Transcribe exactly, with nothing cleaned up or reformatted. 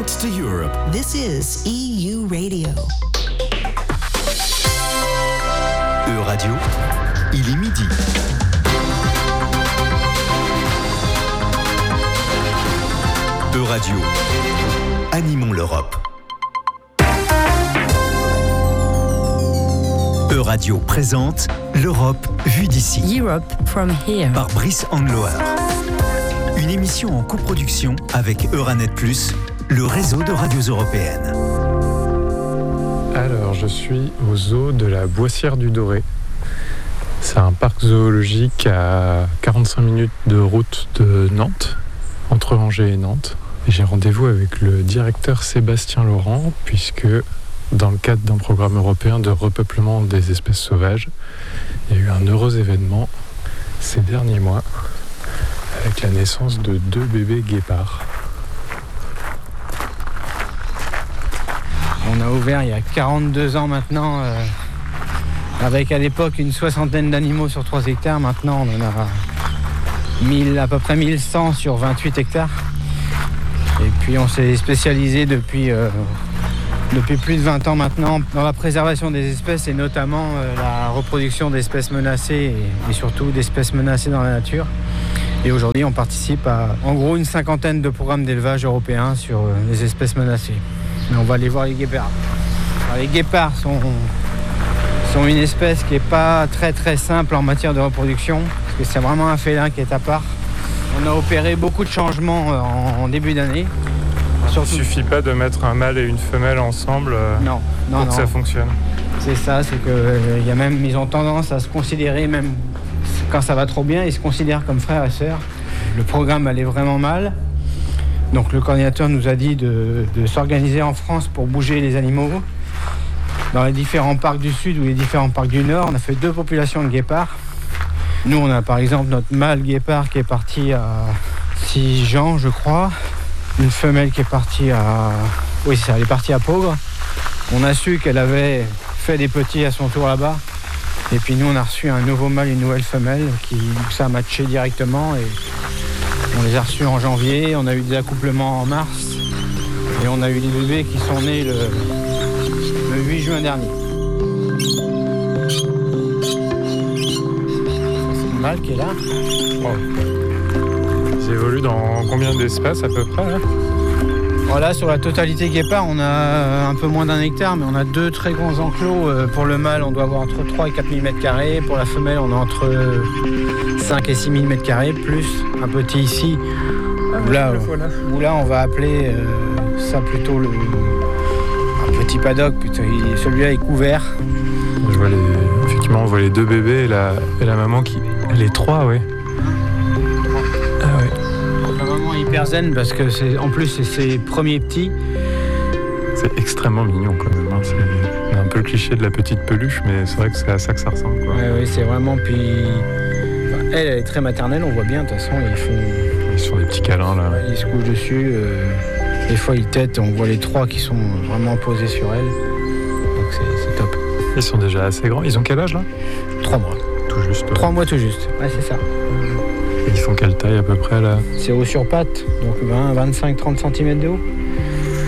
Connect to Europe. This is E U Radio. E-Radio, il est midi. E-Radio, animons l'Europe. E-Radio présente l'Europe vue d'ici. Europe from here. Par Brice Angloa. Une émission en coproduction avec Euranet plus, le réseau de radios européennes. Alors, je suis au zoo de la Boissière du Doré. C'est un parc zoologique à quarante-cinq minutes de route de Nantes, entre Angers et Nantes. Et j'ai rendez-vous avec le directeur Sébastien Laurent, puisque dans le cadre d'un programme européen de repeuplement des espèces sauvages, il y a eu un heureux événement ces derniers mois, avec la naissance de deux bébés guépards. On a ouvert il y a quarante-deux ans maintenant, euh, avec à l'époque une soixantaine d'animaux sur trois hectares. Maintenant, on en a mille, à peu près mille cent sur vingt-huit hectares. Et puis, on s'est spécialisé depuis, euh, depuis plus de vingt ans maintenant dans la préservation des espèces et notamment euh, la reproduction d'espèces menacées et, et surtout d'espèces menacées dans la nature. Et aujourd'hui, on participe à, en gros, une cinquantaine de programmes d'élevage européens sur euh, les espèces menacées. Mais on va aller voir les guépards. Alors, les guépards sont, sont une espèce qui n'est pas très très simple en matière de reproduction, parce que c'est vraiment un félin qui est à part. On a opéré beaucoup de changements en, en début d'année. Surtout... Il ne suffit pas de mettre un mâle et une femelle ensemble euh, non, non, pour non. que ça fonctionne. C'est ça, c'est que euh, y a même, ils ont tendance à se considérer, même quand ça va trop bien, ils se considèrent comme frères et sœurs. Le programme allait vraiment mal. Donc le coordinateur nous a dit de, de s'organiser en France pour bouger les animaux. Dans les différents parcs du Sud ou les différents parcs du Nord, on a fait deux populations de guépards. Nous, on a par exemple notre mâle guépard qui est parti à Sijan, je crois. Une femelle qui est partie à... Oui, c'est ça, elle est partie à Peaugres. On a su qu'elle avait fait des petits à son tour là-bas. Et puis nous, on a reçu un nouveau mâle et une nouvelle femelle qui ça a matché directement. Et on les a reçus en janvier, on a eu des accouplements en mars. Et on a eu des bébés qui sont nés le, le huit juin dernier. C'est qui est là. Wow. Ils évoluent dans combien d'espaces à peu près là ? Voilà, sur la totalité guépard, on a un peu moins d'un hectare, mais on a deux très grands enclos. Pour le mâle, on doit avoir entre trois et quatre mille mètres carrés. Pour la femelle, on a entre cinq et six mille mètres carrés, plus un petit ici, où là, où là on va appeler euh, ça plutôt le, un petit paddock. Plutôt. Celui-là est couvert. Je vois les, effectivement, on voit les deux bébés et la, et la maman qui... Les trois, oui. Ah oui. La maman est hyper zen parce que c'est, en plus c'est ses premiers petits. C'est extrêmement mignon quand même. Hein. C'est un peu le cliché de la petite peluche, mais c'est vrai que c'est à ça que ça ressemble. Quoi. Ouais, oui, c'est vraiment. Puis enfin, elle, elle est très maternelle, on voit bien. De toute façon, ils font. Ils sont des petits câlins là. Ils se couchent dessus. Euh, des fois, ils têtent. On voit les trois qui sont vraiment posés sur elle. Donc c'est, c'est top. Ils sont déjà assez grands. Ils ont quel âge là ? Trois mois. Tout juste. Trois mois tout juste. Ouais, c'est ça. Et ils font quelle taille à peu près là ? C'est haut sur pattes, donc vingt, vingt-cinq, trente centimètres de haut.